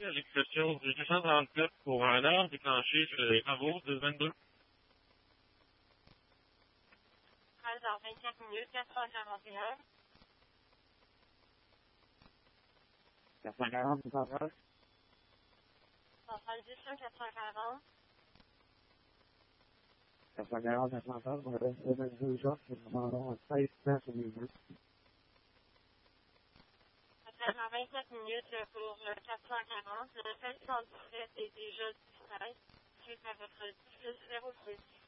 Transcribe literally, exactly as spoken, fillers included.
à l'expression du deux cent trente-sept pour un heure déclenché sur les travaux de vingt-deux. treize heures vingt-quatre minutes, quatre cent quarante et un. quatre cent quarante, c'est pas vrai? Centrale dix, quatre cent quarante. quatre cent quarante, quatre cent quarante, on va rester dans deux jours, c'est vraiment seize places au milieu. treize heures vingt-quatre minutes pour le quatre cent quarante. Le sept cent dix-sept est déjà dix-sept. Suite à votre dix-huit zéro six.